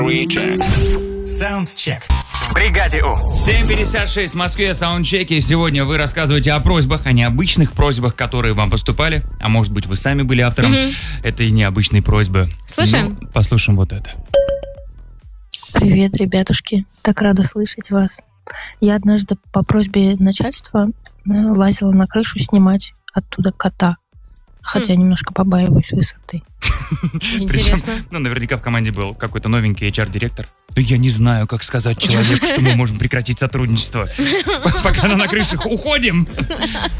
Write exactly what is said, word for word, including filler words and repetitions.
Саундчек. В бригаде У. семь пятьдесят шесть в Москве, саундчеки. Сегодня вы рассказываете о просьбах, о необычных просьбах, которые вам поступали. А может быть, вы сами были автором mm-hmm. этой необычной просьбы. Слушаем? Ну, послушаем вот это. Привет, ребятушки. Так рада слышать вас. Я однажды по просьбе начальства лазила на крышу снимать оттуда кота. Хотя mm. немножко побаиваюсь высоты. Интересно. Причем, ну, наверняка в команде был какой-то новенький эйч ар-директор. Ну, я не знаю, как сказать человеку, что мы можем прекратить сотрудничество. Пока на крышах уходим.